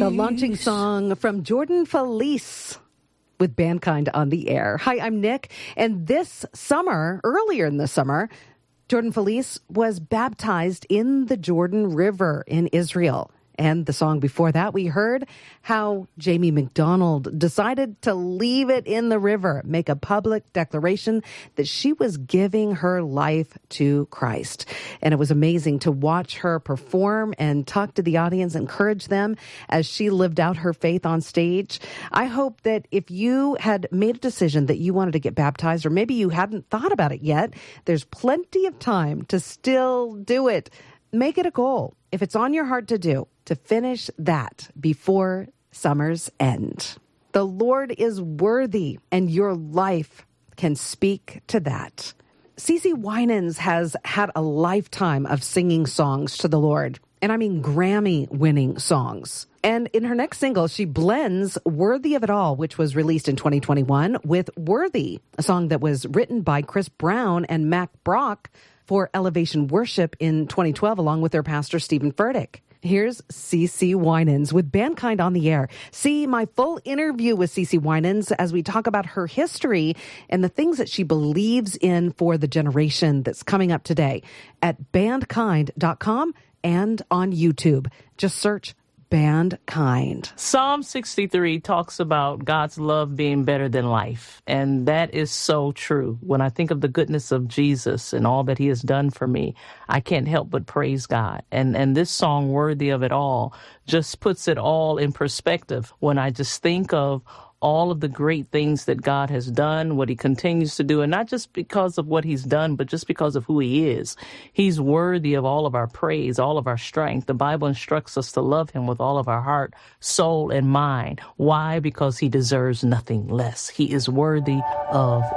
The launching song from Jordan Feliz with Bandkind on the air. Hi, I'm Nick. And this summer, earlier in the summer, Jordan Feliz was baptized in the Jordan River in Israel. And the song before that, we heard how Jamie McDonald decided to leave it in the river, make a public declaration that she was giving her life to Christ. And it was amazing to watch her perform and talk to the audience, encourage them as she lived out her faith on stage. I hope that if you had made a decision that you wanted to get baptized, or maybe you hadn't thought about it yet, there's plenty of time to still do it. Make it a goal, if it's on your heart to do, to finish that before summer's end. The Lord is worthy, and your life can speak to that. CeCe Winans has had a lifetime of singing songs to the Lord, and I mean Grammy-winning songs. And in her next single, she blends Worthy of It All, which was released in 2021, with Worthy, a song that was written by Chris Brown and Mac Brock for Elevation Worship in 2012, along with their pastor, Stephen Furtick. Here's CeCe Winans with Bandkind on the air. See my full interview with CeCe Winans as we talk about her history and the things that she believes in for the generation that's coming up today at bandkind.com and on YouTube. Just search Bandkind. Psalm 63 talks about God's love being better than life, and that is so true. When I think of the goodness of Jesus and all that he has done for me, I can't help but praise God. And this song, Worthy of It All, just puts it all in perspective when I just think of all of the great things that God has done, what he continues to do, and not just because of what he's done, but just because of who he is. He's worthy of all of our praise, all of our strength. The Bible instructs us to love him with all of our heart, soul, and mind. Why? Because he deserves nothing less. He is worthy of